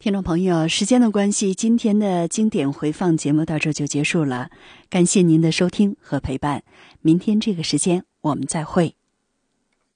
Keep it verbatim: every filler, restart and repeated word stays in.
听众朋友，时间的关系，今天的经典回放节目到这就结束了，感谢您的收听和陪伴，明天这个时间我们再会。